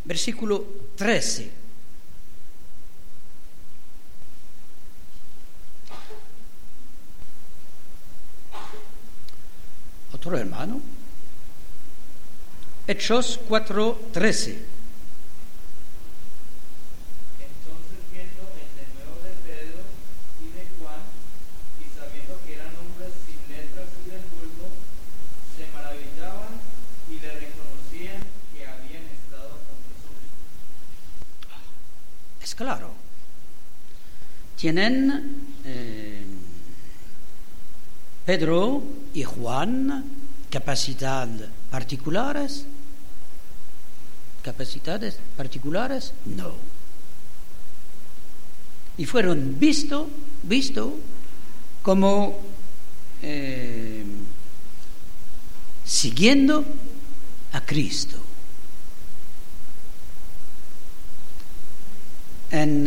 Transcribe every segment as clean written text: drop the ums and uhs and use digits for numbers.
versículo 13. Otro hermano. Hechos 4:13. Claro, tienen Pedro y Juan capacidades particulares. No. Y fueron visto como siguiendo a Cristo. En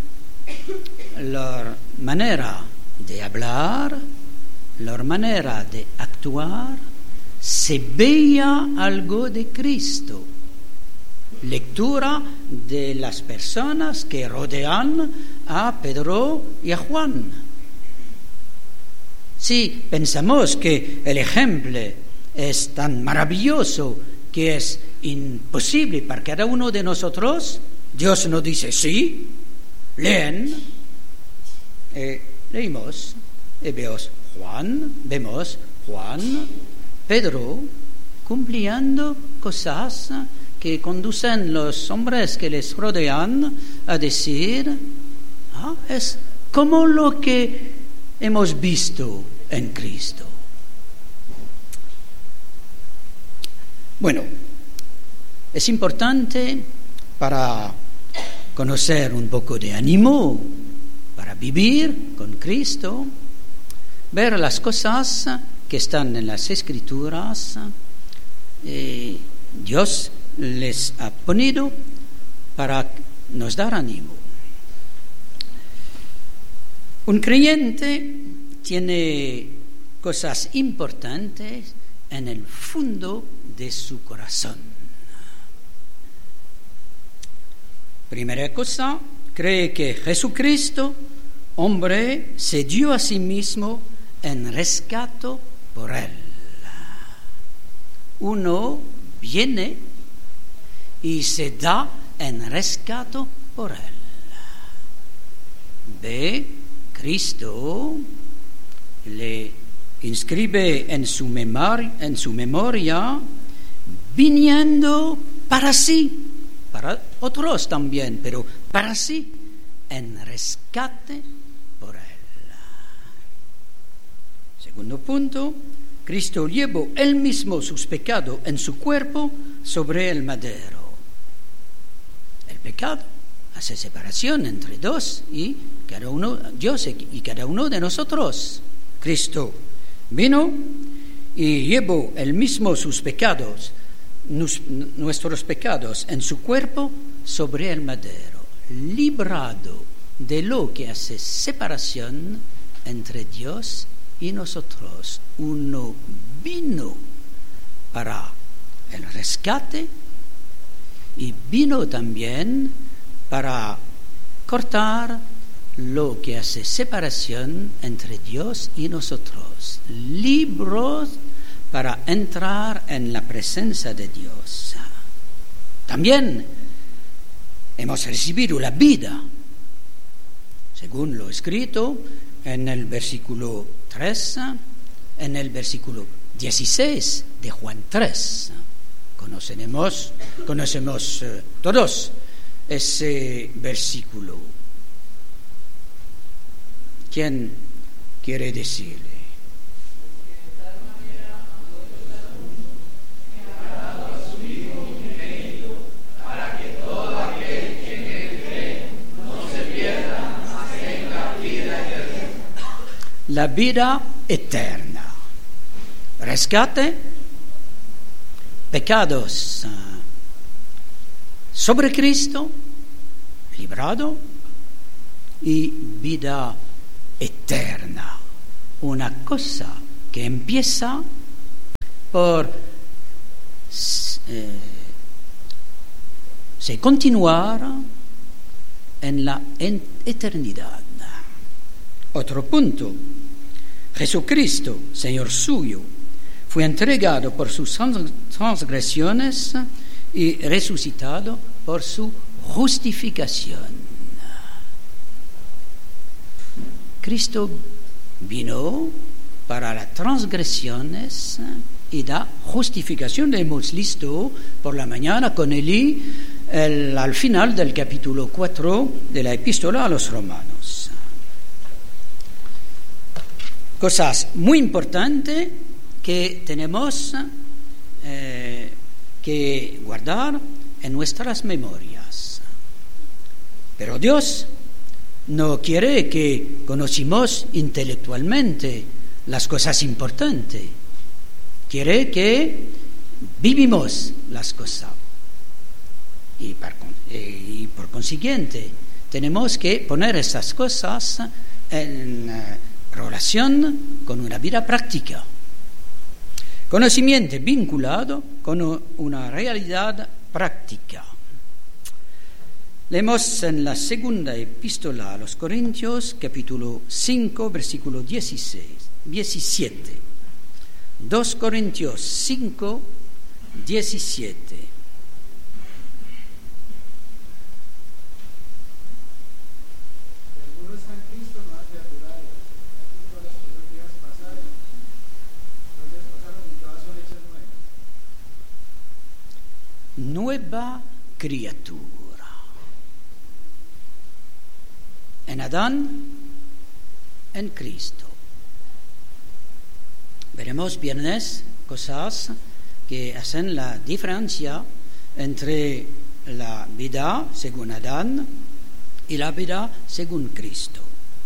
la manera de hablar, la manera de actuar, se veía algo de Cristo. Lectura de las personas que rodean a Pedro y a Juan. Si pensamos que el ejemplo es tan maravilloso que es imposible para cada uno de nosotros, Dios nos dice sí, leemos y vemos Juan, Pedro cumpliendo cosas que conducen los hombres que les rodean a decir, es como lo que hemos visto en Cristo. Bueno, es importante para conocer un poco de ánimo, para vivir con Cristo, ver las cosas que están en las Escrituras. Dios les ha ponido para nos dar ánimo. Un creyente tiene cosas importantes en el fondo de su corazón. Primera cosa, cree que Jesucristo, hombre, se dio a sí mismo en rescate por él. Uno viene y se da en rescate por él. Ve, Cristo le inscribe en su memoria, viniendo para sí, para otros también, pero para sí, en rescate por él. Segundo punto, Cristo llevó él mismo sus pecados en su cuerpo sobre el madero. El pecado hace separación entre Dios y cada uno de nosotros. Cristo vino y llevó él mismo sus pecados, nuestros pecados en su cuerpo sobre el madero, librado de lo que hace separación entre Dios y nosotros. Uno vino para el rescate y vino también para cortar lo que hace separación entre Dios y nosotros, libros para entrar en la presencia de Dios. También hemos recibido la vida, según lo escrito en el versículo 3, en el versículo 16 de Juan 3. Conocemos todos ese versículo. ¿Quién quiere decirle? La vida eterna, rescate, pecados sobre Cristo, librado, y vida eterna, una cosa que empieza por c'est continuar en la eternidad. Otro punto. Jesucristo, Señor suyo, fue entregado por sus transgresiones y resucitado por su justificación. Cristo vino para las transgresiones y la justificación. Lo hemos visto por la mañana con Eli al final del capítulo 4 de la epístola a los romanos. Cosas muy importantes que tenemos que guardar en nuestras memorias. Pero Dios no quiere que conozcamos intelectualmente las cosas importantes. Quiere que vivimos las cosas. Y por consiguiente, tenemos que poner estas cosas en relación con una vida práctica. Conocimiento vinculado con una realidad práctica. Leemos en la segunda epístola a los Corintios, capítulo 5, versículo 17. 2 Corintios 5, 17. Nueva criatura. En Adán, en Cristo. Veremos viernes cosas que hacen la diferencia entre la vida según Adán y la vida según Cristo.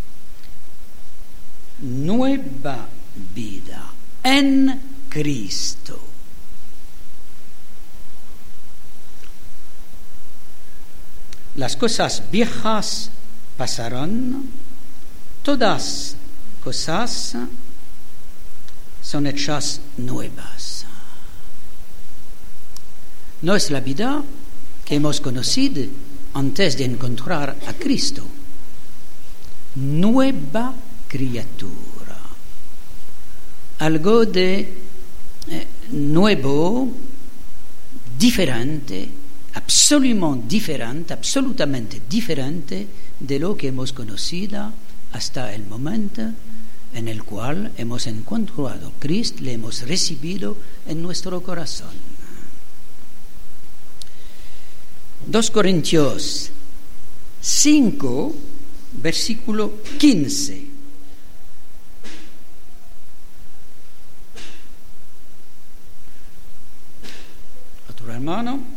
Nueva vida en Cristo. Las cosas viejas pasaron, todas cosas son hechas nuevas. No es la vida que hemos conocido antes de encontrar a Cristo. Nueva criatura. Algo de nuevo, diferente, absolutamente diferente de lo que hemos conocido hasta el momento en el cual hemos encontrado a Cristo, le hemos recibido en nuestro corazón. 2 Corintios 5, versículo 15. Otro hermano.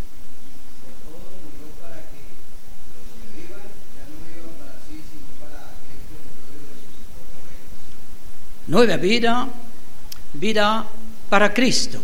Nueva vida, vida para Cristo.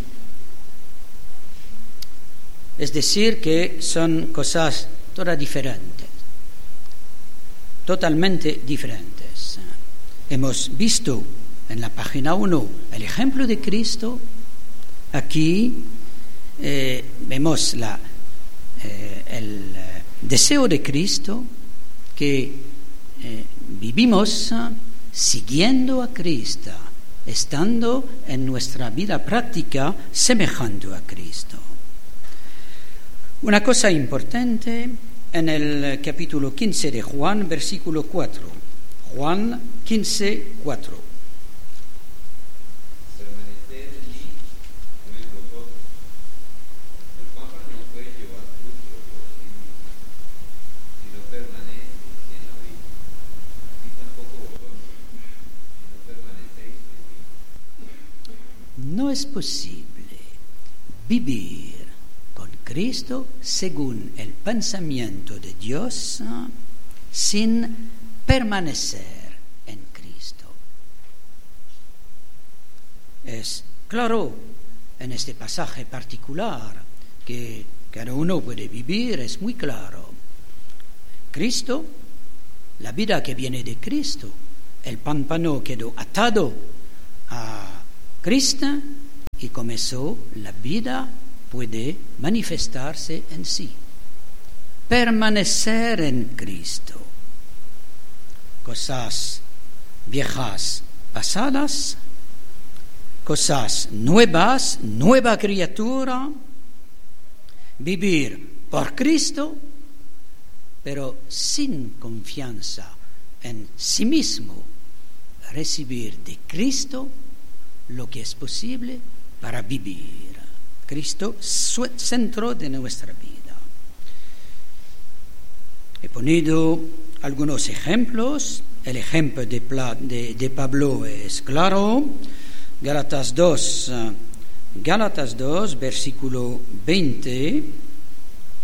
Es decir, que son cosas todas diferentes, totalmente diferentes. Hemos visto en la página 1 el ejemplo de Cristo. Aquí vemos el deseo de Cristo, que vivimos siguiendo a Cristo, estando en nuestra vida práctica semejando a Cristo. Una cosa importante en el capítulo 15 de Juan, versículo 4. Juan 15, 4. No es posible vivir con Cristo según el pensamiento de Dios sin permanecer en Cristo. Es claro en este pasaje particular que cada uno puede vivir, es muy claro. Cristo, la vida que viene de Cristo, el pámpano quedó atado a Cristo y comenzó la vida puede manifestarse en sí. permanecer en Cristo. Cosas viejas pasadas, cosas nuevas, nueva criatura, vivir por Cristo, pero sin confianza en sí mismo, recibir de Cristo lo que es posible para vivir. Cristo, centro de nuestra vida. He ponido algunos ejemplos. El ejemplo de Pablo es claro. Gálatas 2, versículo 20.